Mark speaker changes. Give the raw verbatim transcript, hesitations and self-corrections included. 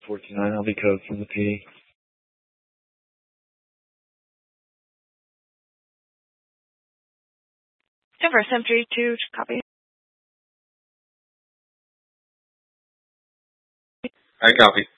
Speaker 1: four two nine, I'll be code from the P.
Speaker 2: Denver, seven three two, copy.
Speaker 3: I copy.